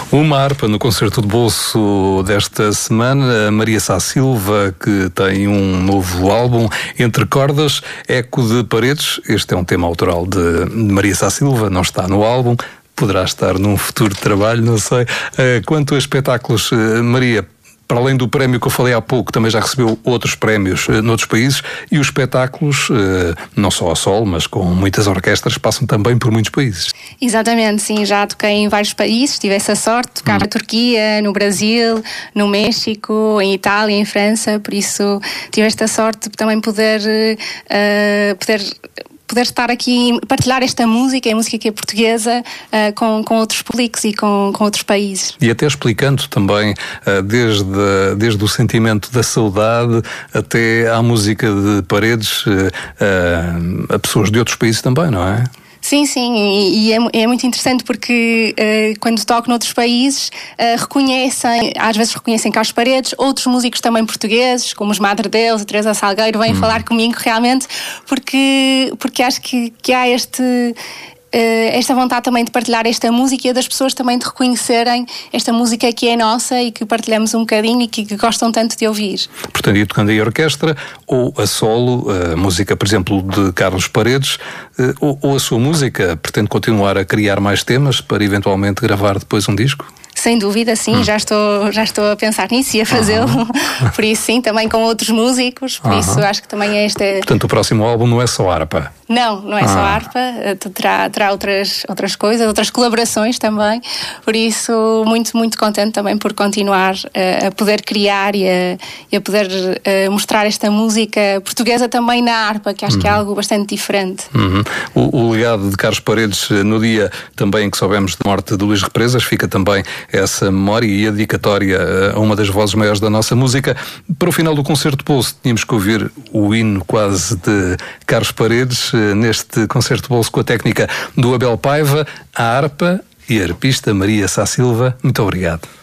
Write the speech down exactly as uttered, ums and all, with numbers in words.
Uma harpa no concerto de bolso desta semana, Maria Sá Silva, que tem um novo álbum, Entre Cordas, Eco de Paredes. Este é um tema autoral de Maria Sá Silva, não está no álbum, poderá estar num futuro trabalho, não sei. Quanto a espetáculos, Maria, para além do prémio que eu falei há pouco, também já recebeu outros prémios uh, noutros países, e os espetáculos, uh, não só a solo, mas com muitas orquestras, passam também por muitos países. Exatamente, sim, já toquei em vários países, tive essa sorte de tocar hum. na Turquia, no Brasil, no México, em Itália, em França, por isso tive esta sorte de também poder, uh, poder poder estar aqui e partilhar esta música, a música que é portuguesa, uh, com, com outros públicos e com, com outros países. E até explicando também, uh, desde, desde o sentimento da saudade até à música de Paredes, uh, uh, a pessoas de outros países também, não é? Sim, sim, e, e é, é muito interessante porque uh, quando toco noutros países uh, reconhecem, às vezes reconhecem Carlos Paredes, outros músicos também portugueses, como os Madre Deus, a Teresa Salgueiro, vêm hum. falar comigo realmente porque, porque acho que, que há este... Uh, esta vontade também de partilhar esta música e das pessoas também de reconhecerem esta música que é nossa e que partilhamos um bocadinho e que, que gostam tanto de ouvir. Portanto, ir tocando em orquestra ou a solo, a música, por exemplo, de Carlos Paredes, uh, ou, ou a sua música, pretende continuar a criar mais temas para eventualmente gravar depois um disco? Sem dúvida, sim, hum. já, estou, já estou a pensar nisso e a fazê-lo, uhum. por isso sim, também com outros músicos, por uhum. isso acho que também é esta... Portanto, o próximo álbum não é só harpa? Não, não é ah. só harpa, terá, terá outras, outras coisas, outras colaborações também, por isso muito, muito contente também por continuar uh, a poder criar e a, e a poder uh, mostrar esta música portuguesa também na harpa, que acho uhum. que é algo bastante diferente. Uhum. O, o legado de Carlos Paredes, no dia também em que soubemos da morte de Luís Represas, fica também essa memória e a dedicatória a uma das vozes maiores da nossa música. Para o final do concerto de bolso tínhamos que ouvir o hino quase de Carlos Paredes, neste concerto de bolso com a técnica do Abel Paiva, a harpa e a arpista Maria Sá Silva. Muito obrigado.